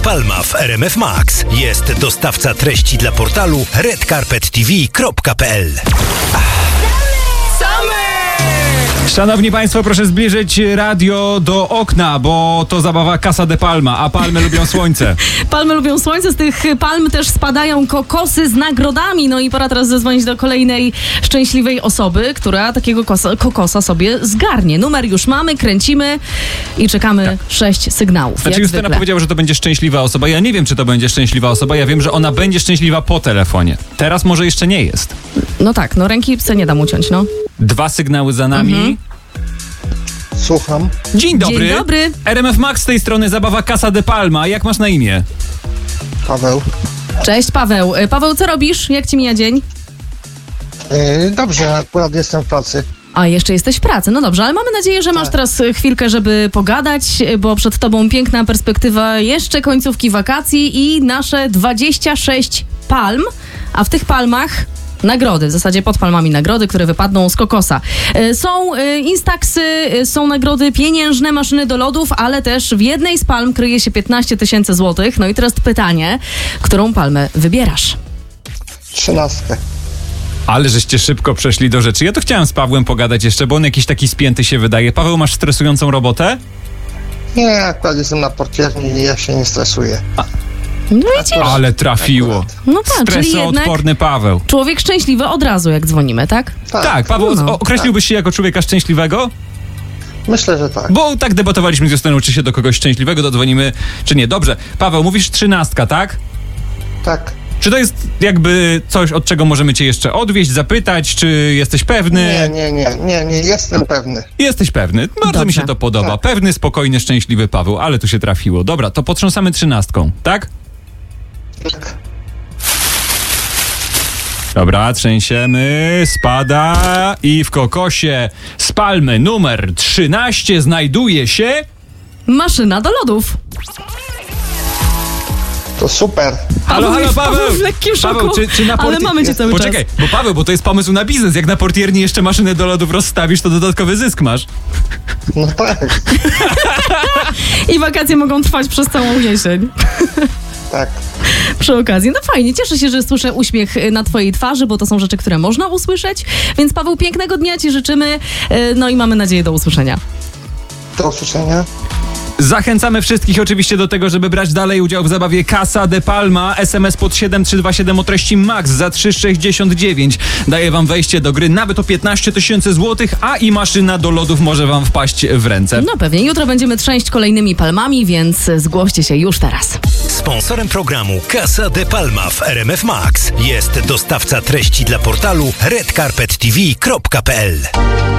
Palma w RMF Max. Jest dostawca treści dla portalu redcarpettv.pl. Szanowni Państwo, proszę zbliżyć radio do okna, bo to zabawa Casa de Palma, a palmy lubią słońce. Palmy lubią słońce, z tych palm też spadają kokosy z nagrodami. No i pora teraz zadzwonić do kolejnej szczęśliwej osoby, która takiego kokosa sobie zgarnie. Numer już mamy, kręcimy i czekamy 6 sygnałów. Znaczy Justyna powiedziała, że to będzie szczęśliwa osoba. Ja nie wiem, czy to będzie szczęśliwa osoba. Ja wiem, że ona będzie szczęśliwa po telefonie. Teraz może jeszcze nie jest. No tak, no ręki psa nie dam uciąć, no. 2 sygnały za nami. Słucham. Dzień dobry. Dzień dobry. RMF Max z tej strony, zabawa Casa de Palma. Jak masz na imię? Paweł. Cześć Paweł. Paweł, co robisz? Jak ci mija dzień? Dobrze, akurat jestem w pracy. A, jeszcze jesteś w pracy. No dobrze, ale mamy nadzieję, że masz teraz chwilkę, żeby pogadać, bo przed tobą piękna perspektywa jeszcze końcówki wakacji i nasze 26 palm, a w tych palmach nagrody, w zasadzie pod palmami nagrody, które wypadną z kokosa. Są Instaxy, są nagrody pieniężne, maszyny do lodów, ale też w jednej z palm kryje się 15 000 złotych. No i teraz pytanie, którą palmę wybierasz? 13. Ale żeście szybko przeszli do rzeczy. Ja to chciałem z Pawłem pogadać jeszcze, bo on jakiś taki spięty się wydaje. Paweł, masz stresującą robotę? Nie, akurat jestem na portierni i ja się nie stresuję. No widzisz? Ale trafiło. No tak, czyli jednak Stresoodporny Paweł. człowiek szczęśliwy od razu, jak dzwonimy, tak? Tak, Paweł, określiłbyś się jako człowieka szczęśliwego? Myślę, że tak. Bo tak debatowaliśmy z Justyną, czy się do kogoś szczęśliwego dodzwonimy, czy nie. Dobrze, Paweł, mówisz 13, tak? Tak. Czy to jest jakby coś, od czego możemy cię jeszcze odwieźć, zapytać, czy jesteś pewny? Nie, jestem pewny. Jesteś pewny. Bardzo Dobrze. mi się to podoba. Tak. Pewny, spokojny, szczęśliwy Paweł, ale tu się trafiło. Dobra, to potrząsamy 13, tak? Tak. Dobra, trzęsiemy, spada i w kokosie z palmy numer 13 znajduje się... Maszyna do lodów. To super. Halo, Paweł! Paweł w lekkim szoku, Paweł, czy na ale mamy cię cały Poczekaj, czas. bo Paweł, bo to jest pomysł na biznes. Jak na portierni jeszcze maszynę do lodów rozstawisz, to dodatkowy zysk masz. No tak. I wakacje mogą trwać przez całą jesień. Tak. Przy okazji. No fajnie, cieszę się, że słyszę uśmiech na twojej twarzy, bo to są rzeczy, które można usłyszeć. Więc Paweł, pięknego dnia ci życzymy, no i mamy nadzieję do usłyszenia. Do usłyszenia. Zachęcamy wszystkich oczywiście do tego, żeby brać dalej udział w zabawie Casa de Palma. SMS pod 7327 o treści MAX za 3,69 daje wam wejście do gry nawet o 15 000 złotych, a i maszyna do lodów może wam wpaść w ręce. No pewnie, jutro będziemy trzęść kolejnymi palmami, więc zgłoście się już teraz. Sponsorem programu Casa de Palma w RMF Max jest dostawca treści dla portalu redcarpettv.pl.